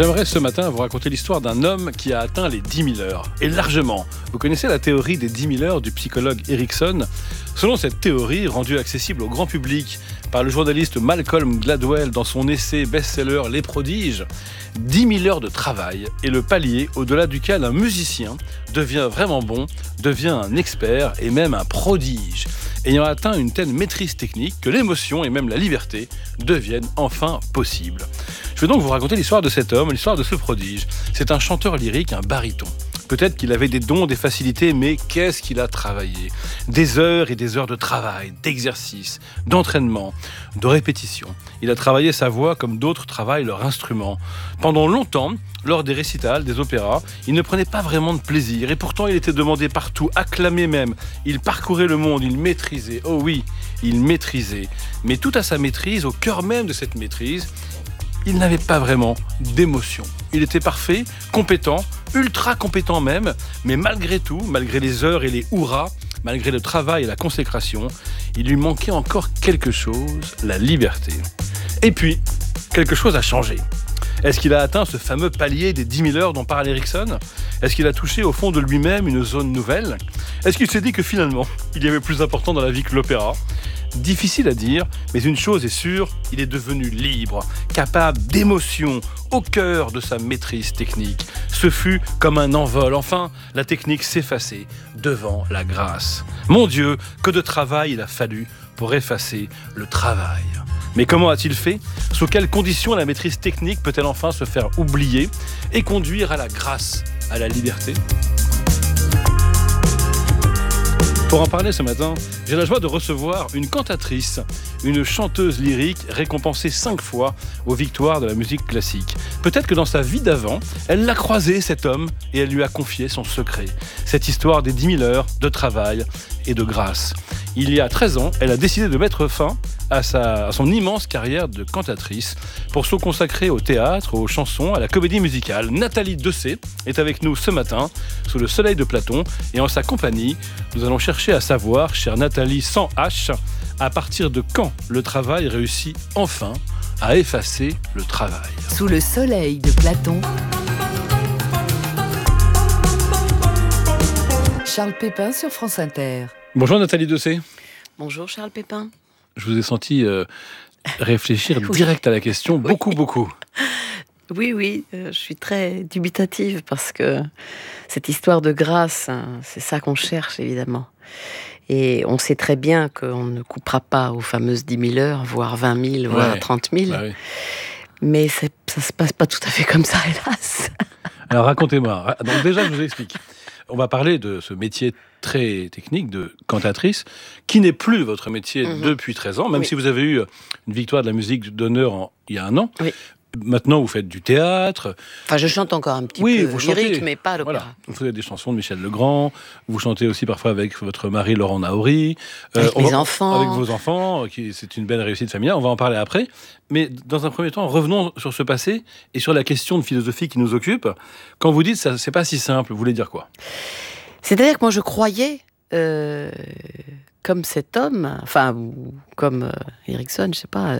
J'aimerais ce matin vous raconter l'histoire d'un homme qui a atteint les 10 000 heures, et largement. Vous connaissez la théorie des 10 000 heures du psychologue Erickson ? Selon cette théorie, rendue accessible au grand public par le journaliste Malcolm Gladwell dans son essai best-seller Les Prodiges, 10 000 heures de travail est le palier au-delà duquel un musicien devient vraiment bon, devient un expert et même un prodige, ayant atteint une telle maîtrise technique que l'émotion et même la liberté deviennent enfin possibles. Je vais donc vous raconter l'histoire de cet homme, l'histoire de ce prodige. C'est un chanteur lyrique, un baryton. Peut-être qu'il avait des dons, des facilités, mais qu'est-ce qu'il a travaillé ? Des heures et des heures de travail, d'exercice, d'entraînement, de répétition. Il a travaillé sa voix comme d'autres travaillent leur instrument. Pendant longtemps, lors des récitals, des opéras, il ne prenait pas vraiment de plaisir. Et pourtant, il était demandé partout, acclamé même. Il parcourait le monde, il maîtrisait. Oh oui, il maîtrisait. Mais tout à sa maîtrise, au cœur même de cette maîtrise, il n'avait pas vraiment d'émotion. Il était parfait, compétent, ultra compétent même, mais malgré tout, malgré les heures et les hurrahs, malgré le travail et la consécration, il lui manquait encore quelque chose, la liberté. Et puis, quelque chose a changé. Est-ce qu'il a atteint ce fameux palier des 10 000 heures dont parle Erickson ? Est-ce qu'il a touché au fond de lui-même une zone nouvelle ? Est-ce qu'il s'est dit que finalement, il y avait plus important dans la vie que l'opéra ? Difficile à dire, mais une chose est sûre, il est devenu libre, capable d'émotion, au cœur de sa maîtrise technique. Ce fut comme un envol. Enfin, la technique s'effaçait devant la grâce. Mon Dieu, que de travail il a fallu pour effacer le travail. Mais comment a-t-il fait ? Sous quelles conditions la maîtrise technique peut-elle enfin se faire oublier et conduire à la grâce, à la liberté ? Pour en parler ce matin, j'ai la joie de recevoir une cantatrice, une chanteuse lyrique récompensée 5 fois aux victoires de la musique classique. Peut-être que dans sa vie d'avant, elle l'a croisé, cet homme, et elle lui a confié son secret. Cette histoire des 10 000 heures de travail et de grâce. Il y a 13 ans, elle a décidé de mettre fin à son immense carrière de cantatrice pour se consacrer au théâtre, aux chansons, à la comédie musicale. Nathalie Dessay est avec nous ce matin, sous le soleil de Platon, et en sa compagnie, nous allons chercher à savoir, chère Nathalie sans H, à partir de quand le travail réussit enfin à effacer le travail. Sous le soleil de Platon, Charles Pépin sur France Inter. Bonjour Nathalie Dessay. Bonjour Charles Pépin. Je vous ai senti réfléchir direct à la question, beaucoup. Oui, je suis très dubitative parce que cette histoire de grâce, c'est ça qu'on cherche évidemment. Et on sait très bien qu'on ne coupera pas aux fameuses 10 000 heures, voire 20 000, voire 30 000. Bah oui. Mais ça ne se passe pas tout à fait comme ça, hélas. Alors racontez-moi. Donc déjà, je vous explique. On va parler de ce métier très technique de cantatrice, qui n'est plus votre métier depuis 13 ans, même si vous avez eu une victoire de la musique d'honneur il y a 1 an. Oui. Maintenant, vous faites du théâtre. Enfin, je chante encore un petit peu vous lyrique, chantez, mais pas l'opéra. Voilà. Vous faites des chansons de Michel Legrand. Vous chantez aussi parfois avec votre mari Laurent Naouri. Avec mes enfants. Avec vos enfants, c'est une belle réussite familiale. On va en parler après. Mais dans un premier temps, revenons sur ce passé et sur la question de philosophie qui nous occupe. Quand vous dites ça, c'est pas si simple, vous voulez dire quoi ? C'est-à-dire que moi, je croyais, comme cet homme, enfin, comme Erickson, je sais pas,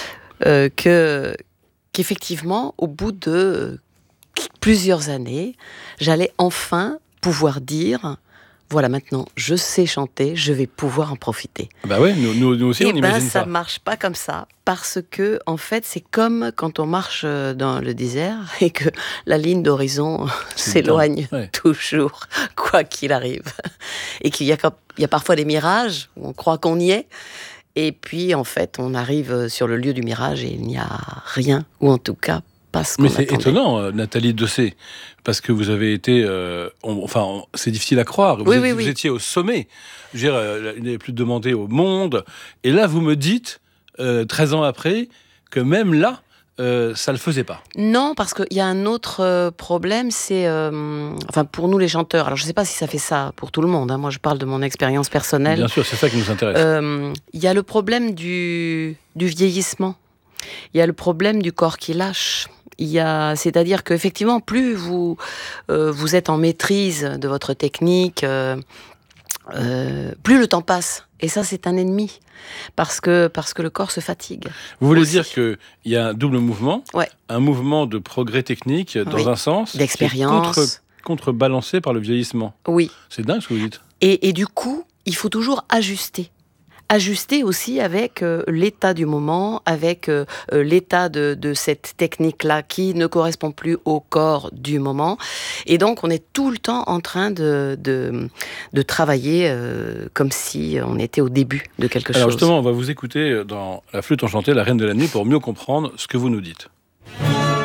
qu'effectivement, au bout de plusieurs années, j'allais enfin pouvoir dire, voilà, maintenant, je sais chanter, je vais pouvoir en profiter. Bah ouais, nous aussi, on imagine ça. Ça marche pas comme ça, parce que, en fait, c'est comme quand on marche dans le désert et que la ligne d'horizon s'éloigne toujours, quoi qu'il arrive. Et qu'il y a parfois des mirages où on croit qu'on y est. Et puis, en fait, on arrive sur le lieu du mirage et il n'y a rien, ou en tout cas, pas ce qu'on attendait. Mais c'est étonnant, Nathalie Dessay, parce que vous avez été... c'est difficile à croire. Vous étiez au sommet. Je veux dire, il n'avait plus de demandé au monde. Et là, vous me dites, 13 ans après, que même là, ça le faisait pas. Non, parce qu'il y a un autre problème, c'est... pour nous les chanteurs, alors je ne sais pas si ça fait ça pour tout le monde, moi je parle de mon expérience personnelle. Bien sûr, c'est ça qui nous intéresse. Il y a le problème du vieillissement. Il y a le problème du corps qui lâche. C'est-à-dire qu'effectivement, plus vous êtes en maîtrise de votre technique, plus le temps passe. Et ça, c'est un ennemi, parce que le corps se fatigue. Vous voulez dire qu'il y a un double mouvement, ouais. Un mouvement de progrès technique dans un sens, d'expérience, contrebalancé par le vieillissement. Oui. C'est dingue ce que vous dites. Et du coup, il faut toujours ajuster. Ajuster aussi avec l'état du moment, avec l'état de cette technique-là qui ne correspond plus au corps du moment. Et donc, on est tout le temps en train de travailler comme si on était au début de quelque chose. Alors justement, on va vous écouter dans La Flûte enchantée, la Reine de la Nuit, pour mieux comprendre ce que vous nous dites.